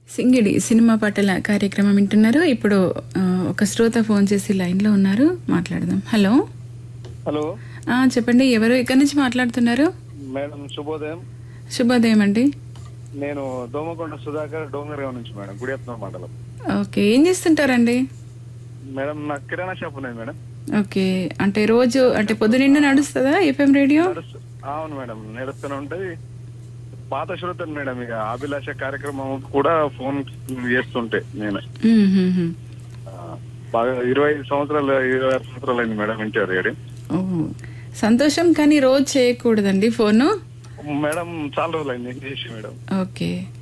సింగిడి సినిమా పాటల కార్యక్రమం వింటున్నారు. ఇప్పుడు ఒక శ్రోత ఫోన్ చేసి లైన్ లో ఉన్నారు, మాట్లాడదాం. హలో హలో చెప్పండి, ఎవరు ఎక్కడి నుంచి మాట్లాడుతున్నారు? మేడం శుభోదయం. శుభోదయం అండి. నేను దోమకొండ సుధాకర్ డోంగర్గావ్ నుంచి మేడం, గుడియత్నం మండలం. ఓకే, ఏం చేస్తుంటారండి? మేడం నాకు కిరాణా షాప్ ఉన్నది మేడం. ఓకే, అంటే రోజు అంటే పొద్దునిండా నడుస్తుందా ఎఫ్ఎం రేడియో? అవును మేడం, నడుస్తూనే ఉంటది. పాత శ్రోతను మేడం, ఇక అభిలాష కార్యక్రమం కూడా ఫోన్ చేస్తుంటే నేను బాగా 25 సంవత్సరాలు 26 సంవత్సరాలు అయింది మేడం ఇంటర్ రేడియో. సంతోషం, కానీ రోజు చేయకూడదండి ఫోను. మేడం చాలా రోజులు అయింది చేసి మేడం. ఓకే.